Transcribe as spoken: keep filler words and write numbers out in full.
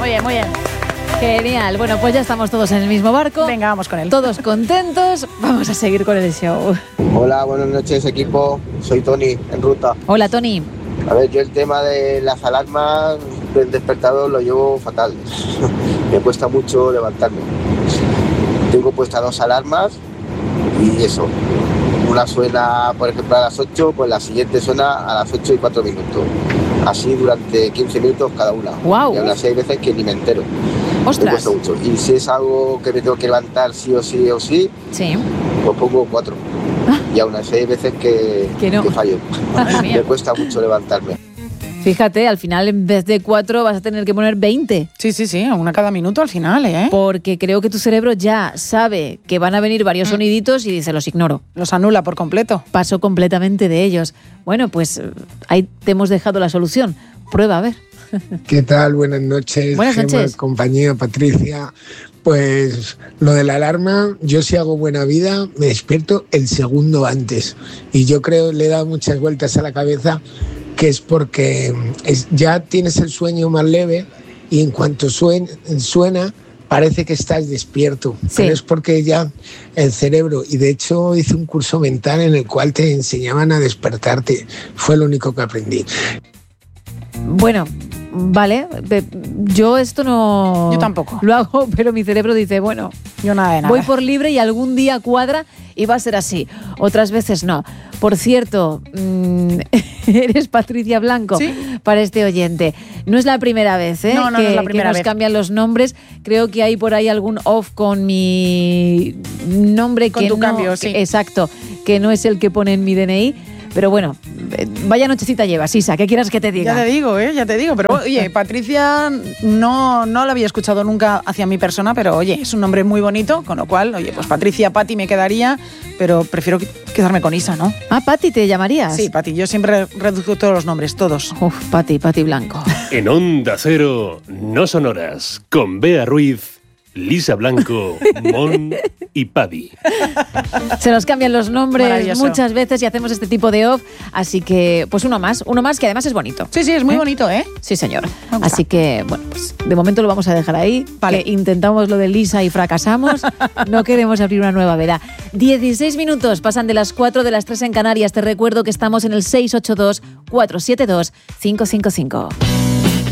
Muy bien, muy bien. Genial. Bueno, pues ya estamos todos en el mismo barco. Venga, vamos con él. Todos contentos. Vamos a seguir con el show. Hola, buenas noches, equipo. Soy Tony, en ruta. Hola, Tony. A ver, yo el tema de las alarmas del despertador lo llevo fatal. Me cuesta mucho levantarme. Tengo puestas dos alarmas y eso. Una suena, por ejemplo, a las ocho, pues la siguiente suena a las ocho y cuatro minutos. Así durante quince minutos cada una. Wow. Y aún así hay veces que ni me entero. Ostras. Me cuesta mucho. Y si es algo que me tengo que levantar sí o sí o sí, sí. pues pongo cuatro. Y aún así hay veces que, que, no. que fallo. Me cuesta mucho levantarme. Fíjate, al final en vez de cuatro vas a tener que poner veinte. Sí, sí, sí, una cada minuto al final, ¿eh? Porque creo que tu cerebro ya sabe que van a venir varios mm. soniditos y dice, los ignoro. Los anula por completo. Paso completamente de ellos. Bueno, pues ahí te hemos dejado la solución. Prueba, a ver. ¿Qué tal? Buenas noches. Buenas Gemma, noches. Compañía, Patricia. Pues lo de la alarma, yo si hago buena vida, me despierto el segundo antes. Y yo creo, le he dado muchas vueltas a la cabeza, que es porque es, ya tienes el sueño más leve y en cuanto suena, suena parece que estás despierto. Sí. Pero es porque ya el cerebro, y de hecho hice un curso mental en el cual te enseñaban a despertarte. Fue lo único que aprendí. Bueno, vale, yo esto no... Yo tampoco. Lo hago, pero mi cerebro dice, bueno, yo nada de nada. Voy por libre y algún día cuadra y va a ser así. Otras veces no. Por cierto, mmm, eres Patricia Blanco, ¿sí? Para este oyente. No es la primera vez, ¿eh? No, no, que, no es la primera que nos vez. cambian los nombres. Creo que hay por ahí algún off con mi nombre con que tu no... cambio, sí. Exacto, que no es el que pone en mi D N I. Pero bueno, vaya nochecita llevas, Isa, ¿qué quieras que te diga? Ya te digo, ¿eh? Ya te digo. Pero oye, Patricia no, no la había escuchado nunca hacia mi persona, pero oye, es un nombre muy bonito, con lo cual, oye, pues Patricia, Pati me quedaría, pero prefiero quedarme con Isa, ¿no? Ah, Pati, ¿te llamarías? Sí, Pati, yo siempre reduzco todos los nombres, todos. Uf, Pati, Pati Blanco. En Onda Cero, no sonoras, con Bea Ruiz, Lisa Blanco, Mon y Paddy. Se nos cambian los nombres muchas veces y hacemos este tipo de off, así que pues uno más, uno más que además es bonito. Sí, sí, es muy ¿Eh? bonito, ¿eh? Sí, señor. Así que, bueno, pues de momento lo vamos a dejar ahí. Vale. Que intentamos lo de Lisa y fracasamos. No queremos abrir una nueva veda. dieciséis minutos pasan de las cuatro de las tres en Canarias. Te recuerdo que estamos en el seis ocho dos, cuatro siete dos, cinco cinco cinco.